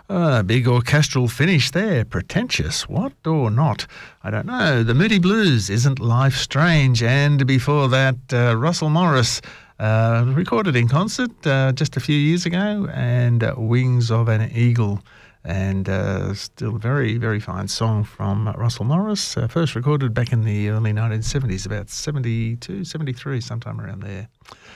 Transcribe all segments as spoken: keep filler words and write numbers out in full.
A big orchestral finish there. Pretentious. What or not? I don't know. The Moody Blues, Isn't Life Strange? And before that, uh, Russell Morris, uh, recorded in concert uh, just a few years ago, and uh, Wings of an Eagle. And uh, still a very, very fine song from Russell Morris, uh, first recorded back in the early nineteen seventies, about seventy-two, seventy-three, sometime around there.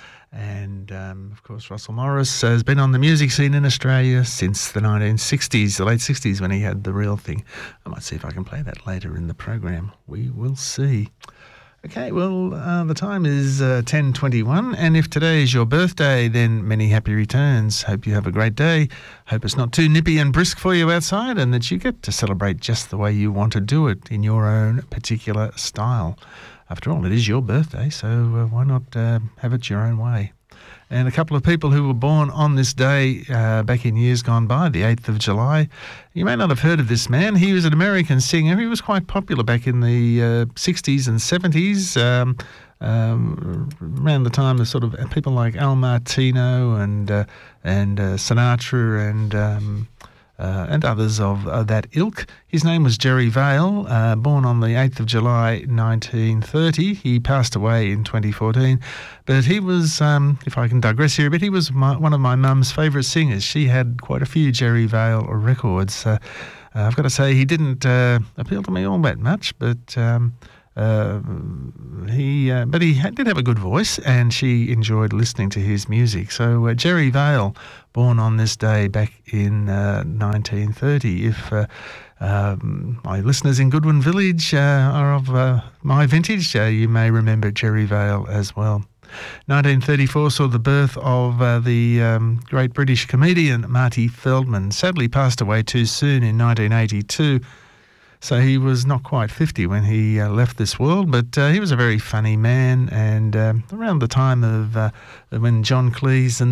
And, um, of course, Russell Morris has been on the music scene in Australia since the nineteen sixties, the late sixties, when he had The Real Thing. I might see if I can play that later in the program. We will see. Okay, well, uh, the time is uh, ten twenty-one, and if today is your birthday, then many happy returns. Hope you have a great day. Hope it's not too nippy and brisk for you outside, and that you get to celebrate just the way you want to do it in your own particular style. After all, it is your birthday, so uh, why not uh, have it your own way? And a couple of people who were born on this day uh, back in years gone by, the eighth of July. You may not have heard of this man. He was an American singer. He was quite popular back in the uh, sixties and seventies, um, um, around the time of sort of people like Al Martino and, uh, and uh, Sinatra and... Um, Uh, and others of uh, that ilk. His name was Jerry Vale, uh, born on the eighth of July nineteen thirty. He passed away in twenty fourteen, but he was, um, if I can digress here a bit, he was my, one of my mum's favourite singers. She had quite a few Jerry Vale records. Uh, uh, I've got to say he didn't uh, appeal to me all that much, but... Um, Uh, he, uh, but he had, did have a good voice, and she enjoyed listening to his music. So uh, Jerry Vale, born on this day back in uh, nineteen thirty. If uh, um, my listeners in Goodwin Village uh, are of uh, my vintage, uh, you may remember Jerry Vale as well. nineteen thirty-four saw the birth of uh, the um, great British comedian Marty Feldman. Sadly passed away too soon in nineteen eighty-two. So he was not quite fifty when he uh, left this world, but uh, he was a very funny man, and um, around the time of uh, when John Cleese and